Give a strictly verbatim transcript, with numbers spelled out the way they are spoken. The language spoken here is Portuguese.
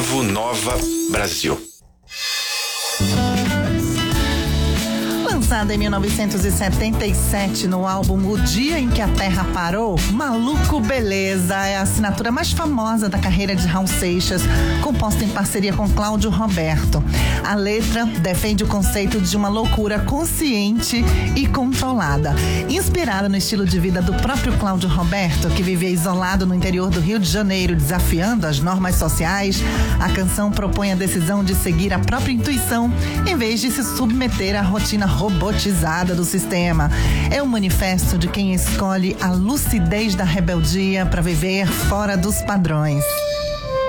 Aplicativo Nova Brasil. Lançada em mil novecentos e setenta e sete no álbum O Dia em que a Terra Parou, Maluco Beleza é a assinatura mais famosa da carreira de Raul Seixas, composta em parceria com Cláudio Roberto. A letra defende o conceito de uma loucura consciente e controlada. Inspirada no estilo de vida do próprio Cláudio Roberto, que vivia isolado no interior do Rio de Janeiro, desafiando as normas sociais, a canção propõe a decisão de seguir a própria intuição, em vez de se submeter à rotina robotizada do sistema. É um manifesto de quem escolhe a lucidez da rebeldia para viver fora dos padrões.